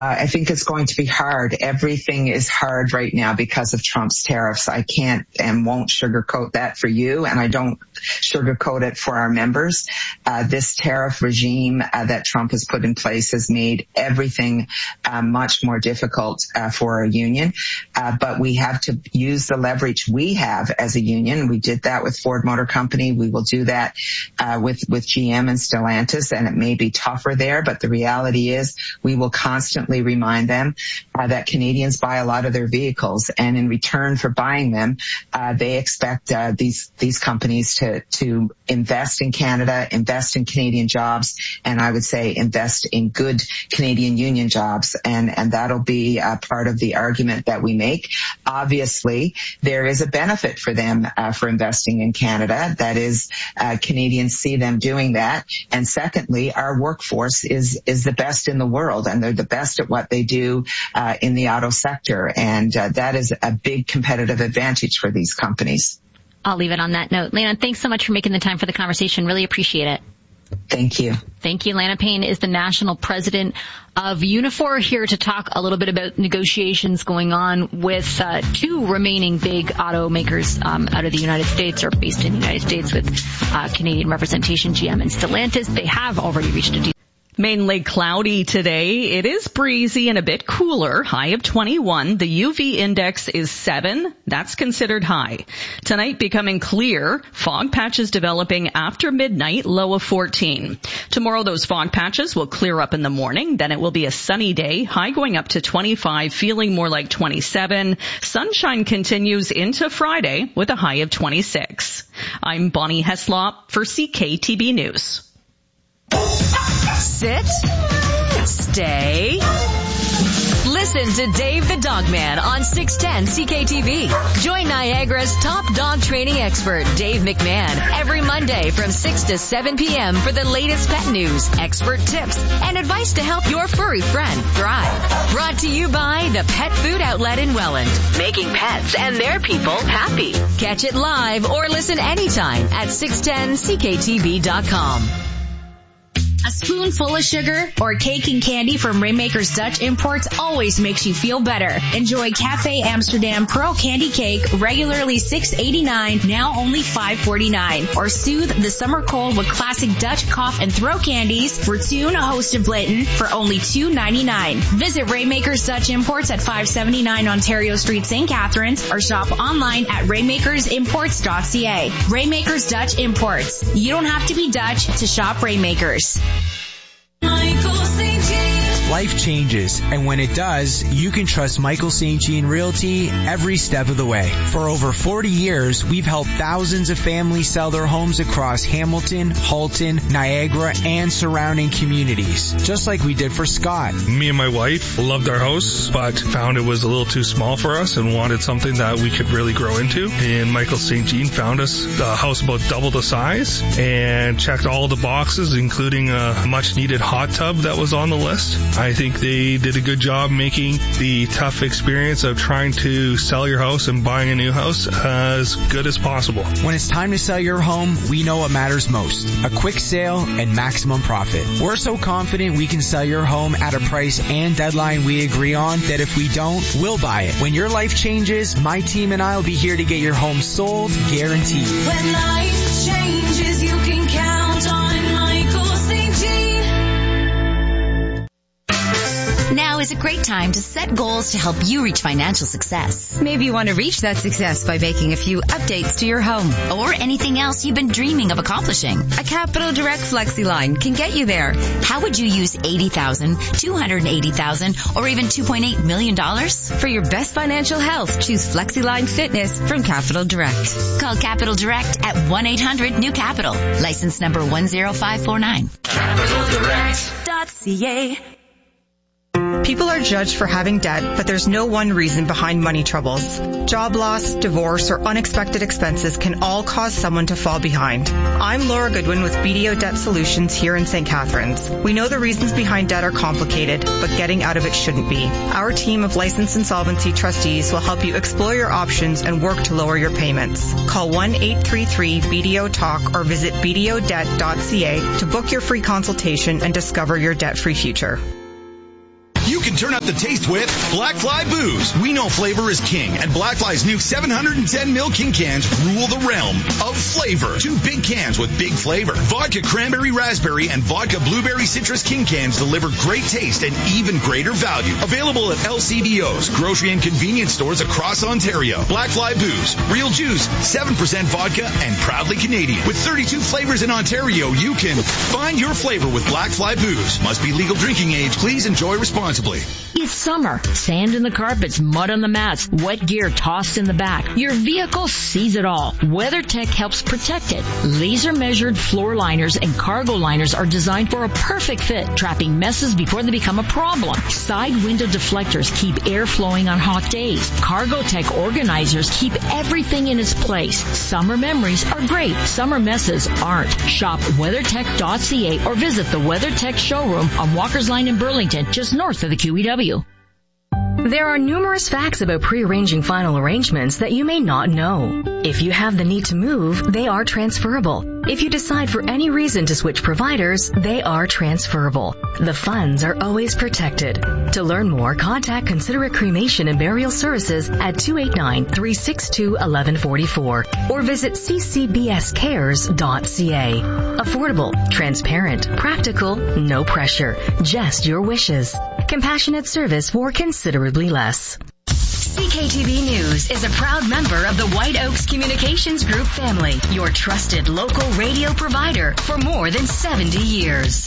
I think it's going to be hard. Everything is hard right now because of Trump's tariffs. I can't and won't sugarcoat that for you, and I don't sugarcoat it for our members. This tariff regime that Trump has put in place has made everything much more difficult for our union. But we have to use the leverage we have as a union. We did that with Ford Motor Company. We will do that with GM and Stellantis, and it may be tougher there, but the reality is we will constantly remind them that Canadians buy a lot of their vehicles, and in return for buying them, they expect these companies to invest in Canada, invest in Canadian jobs, and I would say invest in good Canadian union jobs, and that'll be part of the argument that we make. Obviously, there is a benefit for them for investing in Canada. That is, Canadians see them doing that, and secondly, our workforce is the best in the world, and they're the best at what they do in the auto sector, and that is a big competitive advantage for these companies. I'll leave it on that note. Lana, thanks so much for making the time for the conversation. Really appreciate it. Thank you. Thank you. Lana Payne is the national president of Unifor, here to talk a little bit about negotiations going on with two remaining big automakers out of the United States, or based in the United States, with Canadian representation, GM and Stellantis. They have already reached a deal. Mainly cloudy today. It is breezy and a bit cooler. High of 21. The UV index is 7. That's considered high. Tonight becoming clear. Fog patches developing after midnight. Low of 14. Tomorrow those fog patches will clear up in the morning. Then it will be a sunny day. High going up to 25. Feeling more like 27. Sunshine continues into Friday with a high of 26. I'm Bonnie Heslop for CKTB News. Sit, stay, listen to Dave the Dogman on 610 CKTV. Join Niagara's top dog training expert, Dave McMahon, every Monday from 6 to 7 p.m. for the latest pet news, expert tips, and advice to help your furry friend thrive. Brought to you by the Pet Food Outlet in Welland, making pets and their people happy. Catch it live or listen anytime at 610CKTV.com. A spoonful of sugar or cake and candy from Rainmaker's Dutch Imports always makes you feel better. Enjoy Cafe Amsterdam Pearl Candy Cake, regularly $6.89, now only $5.49. Or soothe the summer cold with classic Dutch cough and throat candies, Fortune, Host of Blinton, for only $2.99. Visit Rainmaker's Dutch Imports at 579 Ontario Street, St. Catharines, or shop online at rainmakersimports.ca. Rainmaker's Dutch Imports. You don't have to be Dutch to shop Rainmakers. Life changes, and when it does, you can trust Michael St. Jean Realty every step of the way. For over 40 years, we've helped thousands of families sell their homes across Hamilton, Halton, Niagara, and surrounding communities, just like we did for Scott. Me and my wife loved our house, but found it was a little too small for us and wanted something that we could really grow into. And Michael St. Jean found us a house about double the size and checked all the boxes, including a much-needed hot tub that was on the list. I think they did a good job making the tough experience of trying to sell your house and buying a new house as good as possible. When it's time to sell your home, we know what matters most. A quick sale and maximum profit. We're so confident we can sell your home at a price and deadline we agree on that if we don't, we'll buy it. When your life changes, my team and I will be here to get your home sold, guaranteed. When life changes, you can count on Michael St. Jean. Now is a great time to set goals to help you reach financial success. Maybe you want to reach that success by making a few updates to your home. Or anything else you've been dreaming of accomplishing. A Capital Direct FlexiLine can get you there. How would you use $80,000, $280,000, or even $2.8 million? For your best financial health, choose FlexiLine Fitness from Capital Direct. Call Capital Direct at 1-800-NEW-CAPITAL. License number 10549. CapitalDirect.ca. People are judged for having debt, but there's no one reason behind money troubles. Job loss, divorce, or unexpected expenses can all cause someone to fall behind. I'm Laura Goodwin with BDO Debt Solutions here in St. Catharines. We know the reasons behind debt are complicated, but getting out of it shouldn't be. Our team of licensed insolvency trustees will help you explore your options and work to lower your payments. Call 1-833-BDO-TALK or visit bdodebt.ca to book your free consultation and discover your debt-free future. You can turn up the taste with Black Fly Booze. We know flavor is king, and Black Fly's new 710 ml King cans rule the realm of flavor. 2 big cans with big flavor. Vodka Cranberry Raspberry and Vodka Blueberry Citrus King cans deliver great taste and even greater value. Available at LCBOs, grocery and convenience stores across Ontario. Black Fly Booze, real juice, 7% vodka, and proudly Canadian. With 32 flavors in Ontario, you can find your flavor with Black Fly Booze. Must be legal drinking age. Please enjoy responsibly. It's summer. Sand in the carpets, mud on the mats, wet gear tossed in the back. Your vehicle sees it all. WeatherTech helps protect it. Laser measured floor liners and cargo liners are designed for a perfect fit, trapping messes before they become a problem. Side window deflectors keep air flowing on hot days. CargoTech organizers keep everything in its place. Summer memories are great. Summer messes aren't. Shop WeatherTech.ca or visit the WeatherTech showroom on Walker's Line in Burlington, just north of the QEW. There are numerous facts about pre-arranging final arrangements that you may not know. If you have the need to move, they are transferable. If you decide for any reason to switch providers, they are transferable. The funds are always protected. To learn more, contact Considerate Cremation and Burial Services at 289-362-1144 or visit ccbscares.ca. Affordable, transparent, practical, no pressure, just your wishes. Compassionate service for considerably less. CKTV News is a proud member of the White Oaks Communications Group family, your trusted local radio provider for more than 70 years.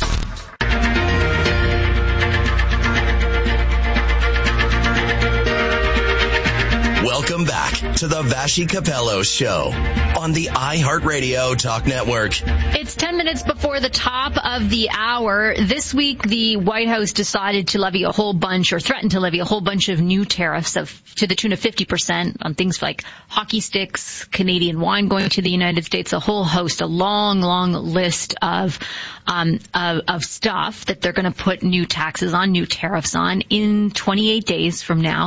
Welcome back to the Vashi Capello Show on the iHeartRadio Talk Network. It's 10 minutes before the top of the hour. This week, the White House decided to levy a whole bunch, or threatened to levy a whole bunch of new tariffs to the tune of 50% on things like hockey sticks, Canadian wine going to the United States, a whole host, a long, long list of stuff that they're going to put new taxes on, new tariffs on in 28 days from now.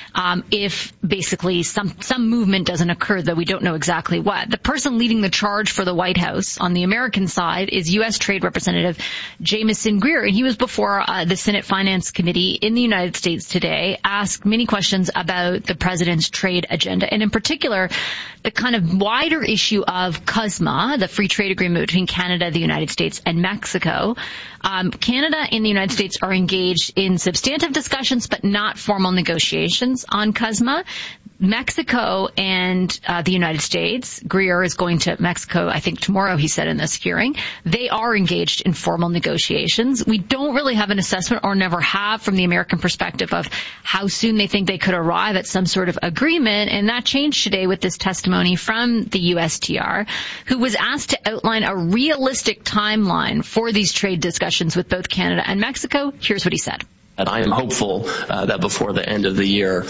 If basically some movement doesn't occur, though we don't know exactly what. The person leading the charge for the White House on the American side is U.S. Trade Representative Jamieson Greer, and he was before the Senate Finance Committee in the United States today, asked many questions about the president's trade agenda, and in particular, the kind of wider issue of CUSMA, the free trade agreement between Canada, the United States, and Mexico. Canada and the United States are engaged in substantive discussions, but not formal negotiations on CUSMA. Mexico and the United States, Greer is going to Mexico, I think tomorrow, he said in this hearing. They are engaged in formal negotiations. We don't really have an assessment, or never have, from the American perspective of how soon they think they could arrive at some sort of agreement. And that changed today with this testimony from the USTR, who was asked to outline a realistic timeline for these trade discussions with both Canada and Mexico. Here's what he said. And I am hopeful that before the end of the year,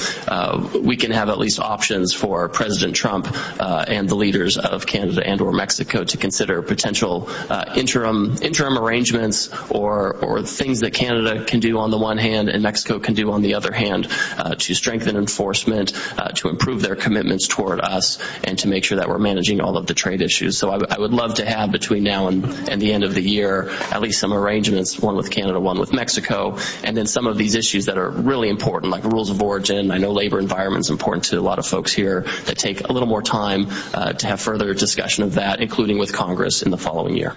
we can have at least options for President Trump and the leaders of Canada and or Mexico to consider potential interim arrangements or things that Canada can do on the one hand and Mexico can do on the other hand to strengthen enforcement, to improve their commitments toward us, and to make sure that we're managing all of the trade issues. So I would love to have between now and the end of the year at least some arrangements, one with Canada, one with Mexico, and then some of these issues that are really important, like rules of origin. I know labor environment is important to a lot of folks here, that take a little more time to have further discussion of that, including with Congress in the following year.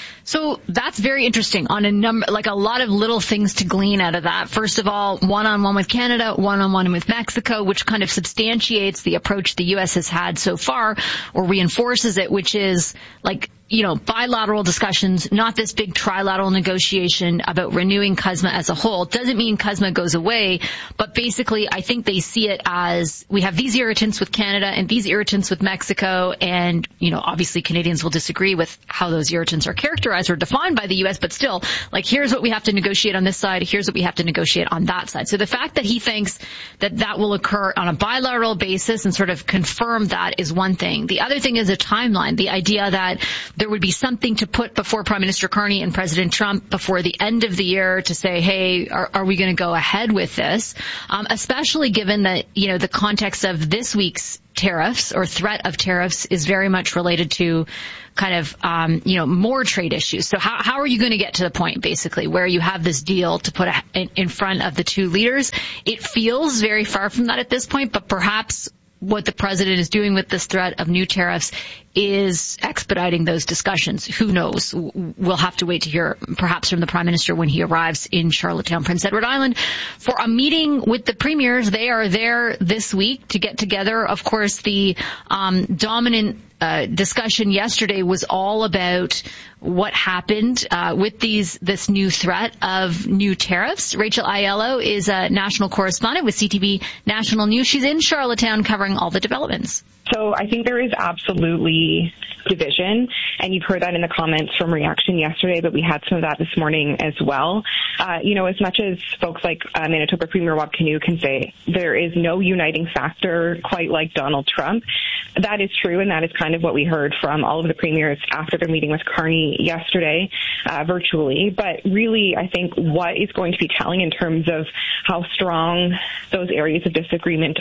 So that's very interesting on a number, like a lot of little things to glean out of that. First of all, one-on-one with Canada, one-on-one with Mexico, which kind of substantiates the approach the U.S. has had so far, or reinforces it, which is like, bilateral discussions, not this big trilateral negotiation about renewing CUSMA as a whole. Doesn't mean CUSMA goes away, but basically I think they see it as we have these irritants with Canada and these irritants with Mexico, and, obviously Canadians will disagree with how those irritants are characterized or defined by the U.S., but still, like, here's what we have to negotiate on this side, here's what we have to negotiate on that side. So the fact that he thinks that will occur on a bilateral basis and sort of confirm that is one thing. The other thing is a timeline, the idea that there would be something to put before Prime Minister Carney and President Trump before the end of the year to say, hey, are we going to go ahead with this? Especially given that, the context of this week's tariffs or threat of tariffs is very much related to kind of, more trade issues. So how are you going to get to the point, basically, where you have this deal to put in front of the two leaders? It feels very far from that at this point, but perhaps what the president is doing with this threat of new tariffs is expediting those discussions. Who knows? We'll have to wait to hear perhaps from the Prime Minister when he arrives in Charlottetown, Prince Edward Island, for a meeting with the premiers. They are there this week to get together. Of course, the dominant discussion yesterday was all about what happened with this new threat of new tariffs. Rachel Aiello is a national correspondent with CTV National News. She's in Charlottetown covering all the developments. So I think there is absolutely division, and you've heard that in the comments from Reaction yesterday, but we had some of that this morning as well. As much as folks like Manitoba Premier Rob Canoe can say there is no uniting factor quite like Donald Trump, that is true, and that is kind of what we heard from all of the premiers after their meeting with Carney yesterday, virtually. But really, I think what is going to be telling in terms of how strong those areas of disagreement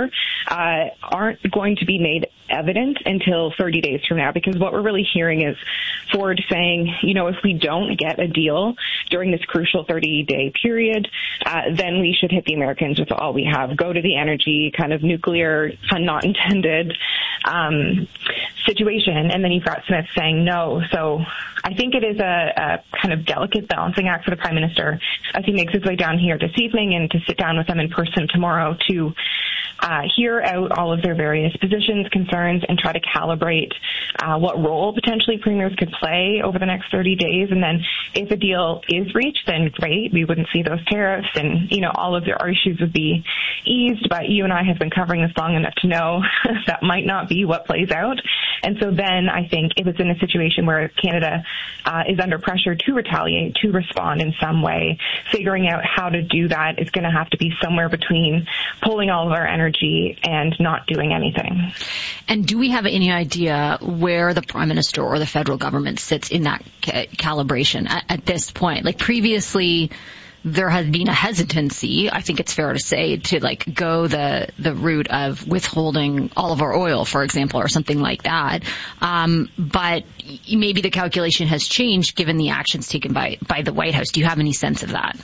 aren't going to be made evident until 30 days from now, because what we're really hearing is Ford saying, if we don't get a deal during this crucial 30-day period, then we should hit the Americans with all we have, go to the energy kind of nuclear, pun not intended, situation. And then you've got Smith saying no. So I think it is a kind of delicate balancing act for the Prime Minister as he makes his way down here this evening and to sit down with them in person tomorrow to hear out all of their various positions, concerns, and try to calibrate what role potentially premiers could play over the next 30 days. And then if a deal is reached, then great, we wouldn't see those tariffs and, all of our issues would be eased. But you and I have been covering this long enough to know that might not be what plays out. And so then I think if it's in a situation where Canada is under pressure to retaliate, to respond in some way, figuring out how to do that is going to have to be somewhere between pulling all of our energy and not doing anything. And do we have any idea where the Prime Minister or the federal government sits in that calibration at this point? Like previously, there has been a hesitancy, I think it's fair to say, to go the route of withholding all of our oil, for example, or something like that. But maybe the calculation has changed given the actions taken by the White House. Do you have any sense of that?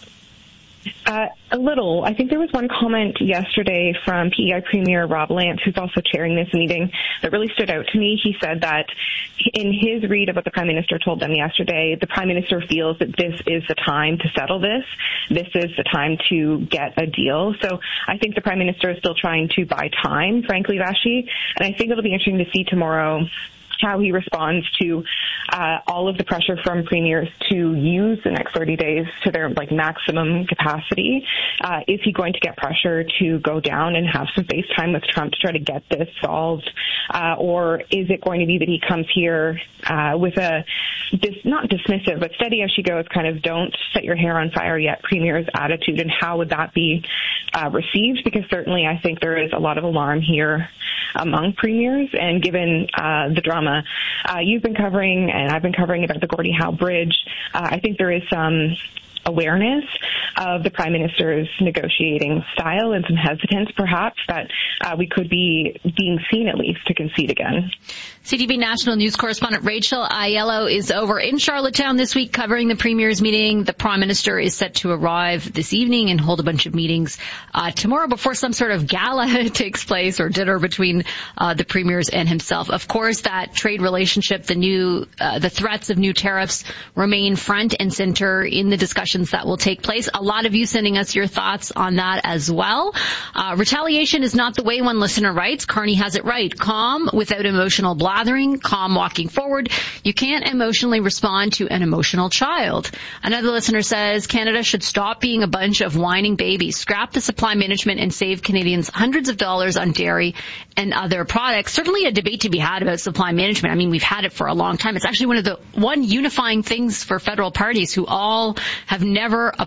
A little. I think there was one comment yesterday from PEI Premier Rob Lance, who's also chairing this meeting, that really stood out to me. He said that in his read of what the Prime Minister told them yesterday, the Prime Minister feels that this is the time to settle this. This is the time to get a deal. So I think the Prime Minister is still trying to buy time, frankly, Vashi. And I think it'll be interesting to see tomorrow how he responds to all of the pressure from premiers to use the next 30 days to their maximum capacity. Is he going to get pressure to go down and have some face time with Trump to try to get this solved? Or is it going to be that he comes here with a not dismissive, but steady as she goes, kind of don't set your hair on fire yet premier's attitude? And how would that be received? Because certainly I think there is a lot of alarm here among premiers, and given the drama you've been covering and I've been covering about the Gordie Howe Bridge, I think there is some awareness of the Prime Minister's negotiating style and some hesitance perhaps that we could be being seen at least to concede again. CTV National News correspondent Rachel Aiello is over in Charlottetown this week covering the Premier's meeting. The Prime Minister is set to arrive this evening and hold a bunch of meetings tomorrow before some sort of gala takes place or dinner between the Premiers and himself. Of course, that trade relationship, the threats of new tariffs remain front and center in the discussions that will take place. A lot of you sending us your thoughts on that as well. Retaliation is not the way, one listener writes. Carney has it right. Calm without emotional blathering, calm walking forward. You can't emotionally respond to an emotional child. Another listener says Canada should stop being a bunch of whining babies, scrap the supply management and save Canadians hundreds of dollars on dairy and other products. Certainly a debate to be had about supply management. I mean, we've had it for a long time. It's actually one unifying things for federal parties who all have never opposed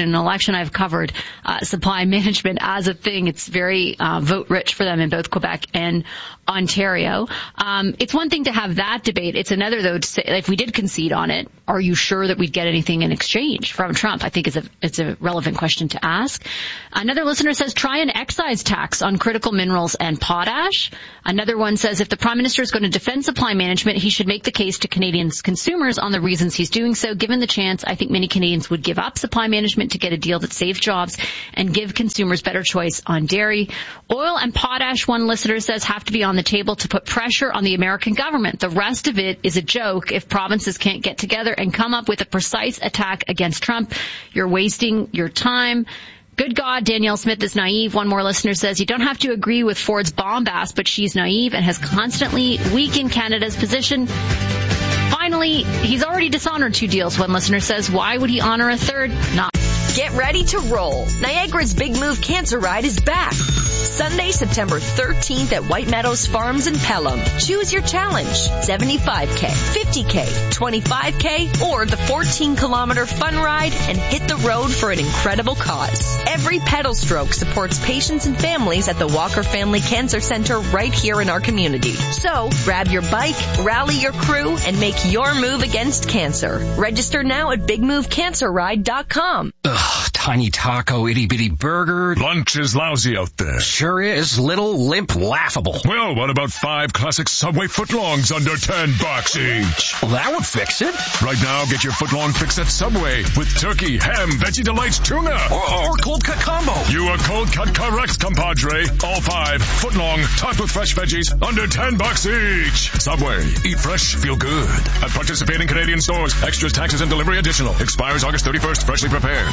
in an election I've covered, supply management as a thing. It's very vote rich for them in both Quebec and Ontario. It's one thing to have that debate. It's another, though, to say, if we did concede on it, are you sure that we'd get anything in exchange from Trump? I think it's a relevant question to ask. Another listener says, try an excise tax on critical minerals and potash. Another one says, if the Prime Minister is going to defend supply management, he should make the case to Canadians consumers on the reasons he's doing so. Given the chance, I think many Canadians would give up supply management to get a deal that saves jobs and give consumers better choice on dairy. Oil and potash, one listener says, have to be on the table to put pressure on the American government. The rest of it is a joke. If provinces can't get together and come up with a precise attack against Trump, you're wasting your time. Good God, Danielle Smith is naive. One more listener says, you don't have to agree with Ford's bombast, but she's naive and has constantly weakened Canada's position. Finally, he's already dishonored 2 deals. One listener says, why would he honor a third? Not. Get ready to roll. Niagara's Big Move Cancer Ride is back. Sunday, September 13th at White Meadows Farms in Pelham. Choose your challenge. 75K, 50K, 25K, or the 14-kilometer fun ride and hit the road for an incredible cause. Every pedal stroke supports patients and families at the Walker Family Cancer Center right here in our community. So, grab your bike, rally your crew, and make your move against cancer. Register now at bigmovecancerride.com. Ugh, tiny taco, itty-bitty burger. Lunch is lousy out there. Sure is. Little, limp, laughable. Well, what about 5 classic Subway footlongs under $10 each? Well, that would fix it. Right now, get your footlong fix at Subway with turkey, ham, Veggie Delights, tuna. Or cold cut combo. You are cold cut correct, compadre. All 5 footlong, topped with fresh veggies, under $10 each. Subway. Eat fresh, feel good. At participating Canadian stores. Extras, taxes, and delivery additional. Expires August 31st. Freshly prepared.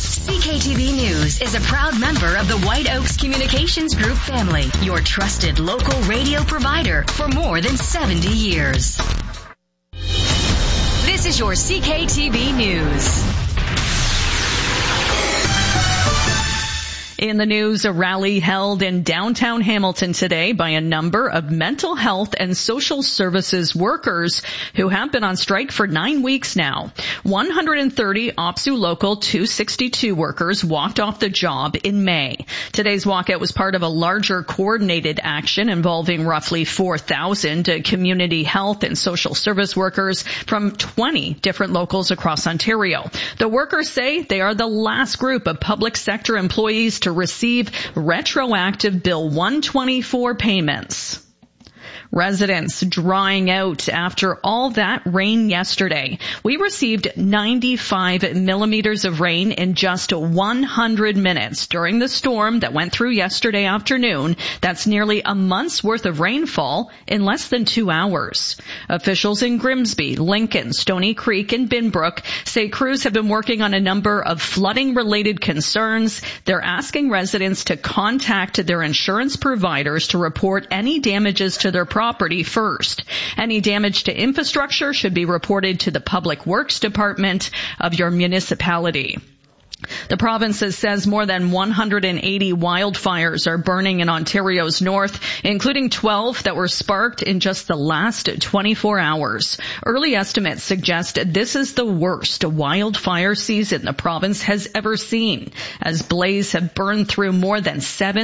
CKTV News is a proud member of the White Oaks Communications Group family, your trusted local radio provider for more than 70 years. This is your CKTV News. In the news, a rally held in downtown Hamilton today by a number of mental health and social services workers who have been on strike for 9 weeks now. 130 OPSU Local 262 workers walked off the job in May. Today's walkout was part of a larger coordinated action involving roughly 4,000 community health and social service workers from 20 different locals across Ontario. The workers say they are the last group of public sector employees to receive retroactive Bill 124 payments. Residents drying out after all that rain yesterday. We received 95 millimeters of rain in just 100 minutes during the storm that went through yesterday afternoon. That's nearly a month's worth of rainfall in less than 2 hours. Officials in Grimsby, Lincoln, Stony Creek, and Binbrook say crews have been working on a number of flooding-related concerns. They're asking residents to contact their insurance providers to report any damages to their property first. Any damage to infrastructure should be reported to the Public Works Department of your municipality. The province says more than 180 wildfires are burning in Ontario's north, including 12 that were sparked in just the last 24 hours. Early estimates suggest this is the worst wildfire season the province has ever seen, as blaze have burned through more than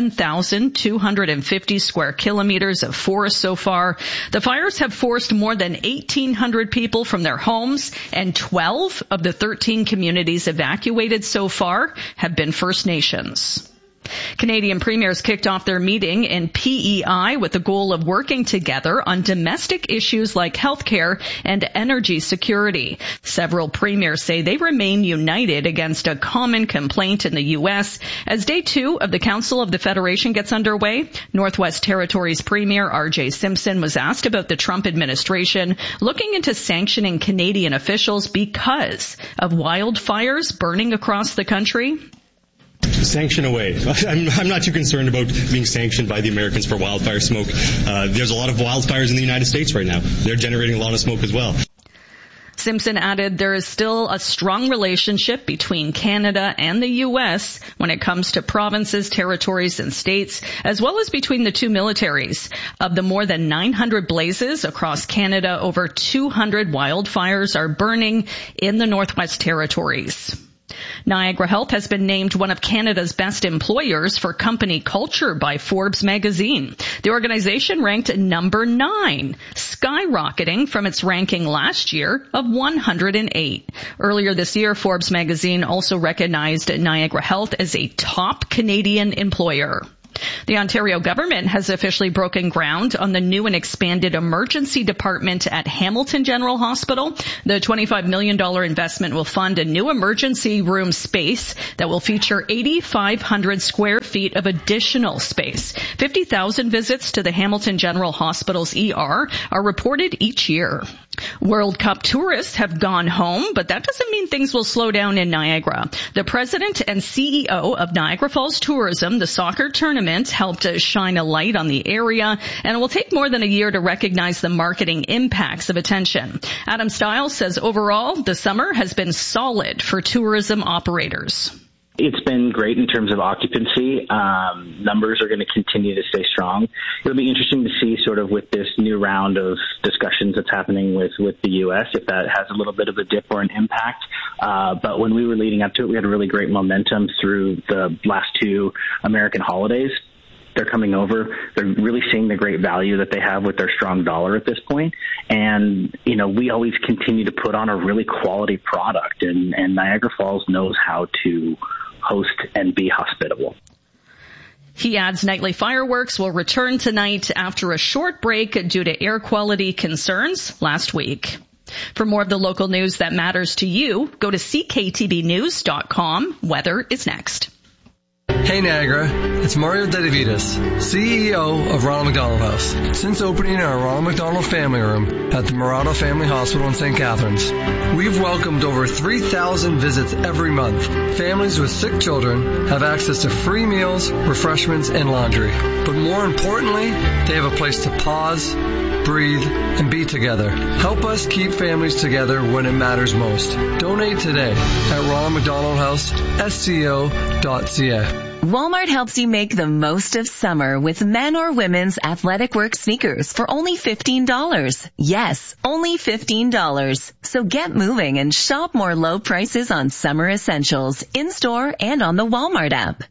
7,250 square kilometers of forest so far. The fires have forced more than 1,800 people from their homes, and 12 of the 13 communities evacuated so far have been First Nations. Canadian premiers kicked off their meeting in PEI with the goal of working together on domestic issues like healthcare and energy security. Several premiers say they remain united against a common complaint in the U.S. As day 2 of the Council of the Federation gets underway, Northwest Territories Premier R.J. Simpson was asked about the Trump administration looking into sanctioning Canadian officials because of wildfires burning across the country. Sanction away. I'm not too concerned about being sanctioned by the Americans for wildfire smoke. There's a lot of wildfires in the United States right now. They're generating a lot of smoke as well. Simpson added there is still a strong relationship between Canada and the U.S. when it comes to provinces, territories, and states, as well as between the two militaries. Of the more than 900 blazes across Canada, over 200 wildfires are burning in the Northwest Territories. Niagara Health has been named one of Canada's best employers for company culture by Forbes magazine. The organization ranked number 9, skyrocketing from its ranking last year of 108. Earlier this year, Forbes magazine also recognized Niagara Health as a top Canadian employer. The Ontario government has officially broken ground on the new and expanded emergency department at Hamilton General Hospital. The $25 million investment will fund a new emergency room space that will feature 8,500 square feet of additional space. 50,000 visits to the Hamilton General Hospital's ER are reported each year. World Cup tourists have gone home, but that doesn't mean things will slow down in Niagara. The president and CEO of Niagara Falls Tourism, the soccer tournament, helped shine a light on the area, and it will take more than a year to recognize the marketing impacts of attention. Adam Stiles says overall, the summer has been solid for tourism operators. It's been great in terms of occupancy. Numbers are going to continue to stay strong. It'll be interesting to see sort of with this new round of discussions that's happening with the U.S., if that has a little bit of a dip or an impact. But when we were leading up to it, we had a really great momentum through the last 2 American holidays. They're coming over. They're really seeing the great value that they have with their strong dollar at this point. And, you know, we always continue to put on a really quality product, and Niagara Falls knows how to host and be hospitable. He adds nightly fireworks will return tonight after a short break due to air quality concerns last week. For more of the local news that matters to you, go to cktbnews.com. Weather is next. Hey Niagara, it's Mario Dedivitas, CEO of Ronald McDonald House. Since opening our Ronald McDonald Family Room at the Murado Family Hospital in St. Catharines, we've welcomed over 3,000 visits every month. Families with sick children have access to free meals, refreshments, and laundry. But more importantly, they have a place to pause, breathe, and be together. Help us keep families together when it matters most. Donate today at Ronald McDonald House, SCO.ca. Walmart helps you make the most of summer with men or women's athletic work sneakers for only $15. Yes, only $15. So get moving and shop more low prices on summer essentials in-store and on the Walmart app.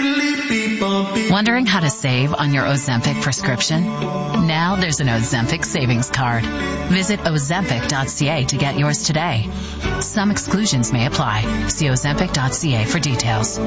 Wondering how to save on your Ozempic prescription? Now there's an Ozempic savings card. Visit Ozempic.ca to get yours today. Some exclusions may apply. See Ozempic.ca for details.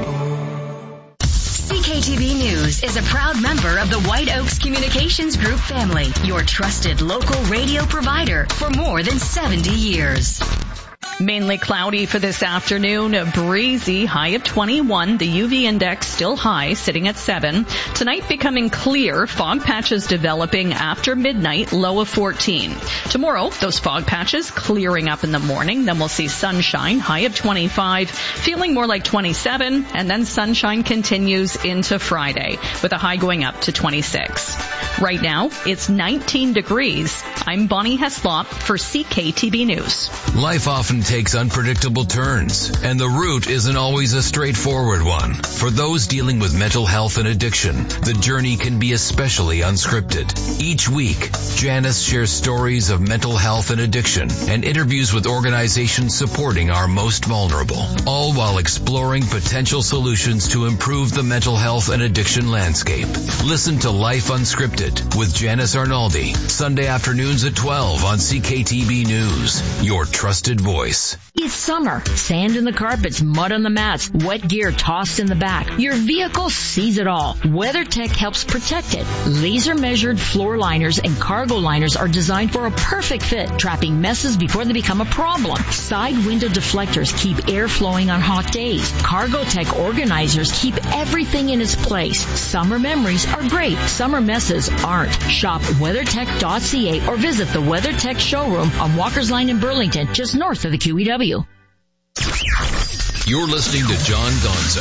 CKTV News is a proud member of the White Oaks Communications Group family, your trusted local radio provider for more than 70 years. Mainly cloudy for this afternoon, breezy, high of 21. The UV index still high, sitting at 7. Tonight becoming clear, fog patches developing after midnight, low of 14. Tomorrow, those fog patches clearing up in the morning. Then we'll see sunshine, high of 25, feeling more like 27. And then sunshine continues into Friday with a high going up to 26. Right now, it's 19 degrees. I'm Bonnie Heslop for CKTB News. Life often takes unpredictable turns, and the route isn't always a straightforward one. For those dealing with mental health and addiction, the journey can be especially unscripted. Each week, Janice shares stories of mental health and addiction and interviews with organizations supporting our most vulnerable, all while exploring potential solutions to improve the mental health and addiction landscape. Listen to Life Unscripted with Janice Arnaldi, Sunday afternoons at 12 on CKTB News, your trusted voice. It's summer. Sand in the carpets, mud on the mats, wet gear tossed in the back. Your vehicle sees it all. WeatherTech helps protect it. Laser measured floor liners and cargo liners are designed for a perfect fit, trapping messes before they become a problem. Side window deflectors keep air flowing on hot days. CargoTech organizers keep everything in its place. Summer memories are great. Summer messes aren't. Shop WeatherTech.ca or visit the WeatherTech showroom on Walker's Line in Burlington, just north of the QEW. You're listening to John Gonzo